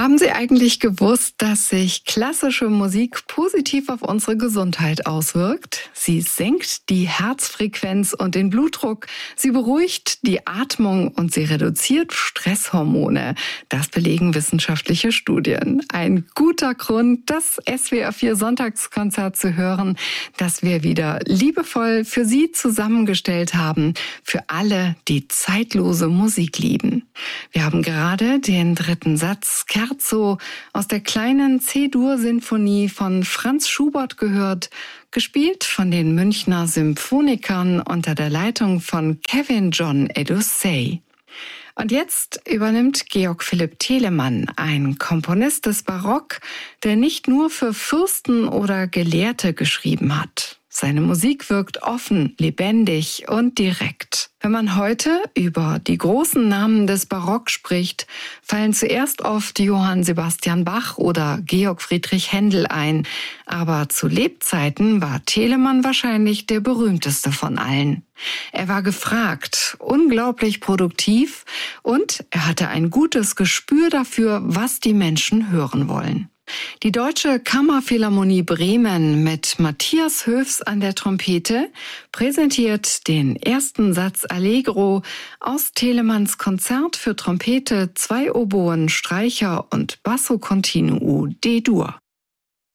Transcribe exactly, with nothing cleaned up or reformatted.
Haben Sie eigentlich gewusst, dass sich klassische Musik positiv auf unsere Gesundheit auswirkt? Sie senkt die Herzfrequenz und den Blutdruck, sie beruhigt die Atmung und sie reduziert Stresshormone. Das belegen wissenschaftliche Studien. Ein guter Grund, das S W R vier Sonntagskonzert zu hören, das wir wieder liebevoll für Sie zusammengestellt haben, für alle, die zeitlose Musik lieben. Wir haben gerade den dritten Satz Scherzo aus der kleinen C-Dur-Sinfonie von Franz Schubert gehört, gespielt von den Münchner Symphonikern unter der Leitung von Kevin John Edusei. Und jetzt übernimmt Georg Philipp Telemann, ein Komponist des Barock, der nicht nur für Fürsten oder Gelehrte geschrieben hat. Seine Musik wirkt offen, lebendig und direkt. Wenn man heute über die großen Namen des Barock spricht, fallen zuerst oft Johann Sebastian Bach oder Georg Friedrich Händel ein. Aber zu Lebzeiten war Telemann wahrscheinlich der berühmteste von allen. Er war gefragt, unglaublich produktiv und er hatte ein gutes Gespür dafür, was die Menschen hören wollen. Die Deutsche Kammerphilharmonie Bremen mit Matthias Höfs an der Trompete präsentiert den ersten Satz Allegro aus Telemanns Konzert für Trompete, zwei Oboen, Streicher und Basso Continuo D-Dur.